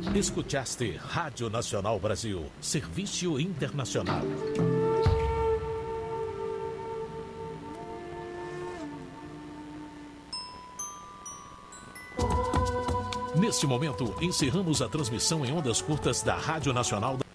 Escutaste Rádio Nacional Brasil, Serviço Internacional. Neste momento, encerramos a transmissão em ondas curtas da Rádio Nacional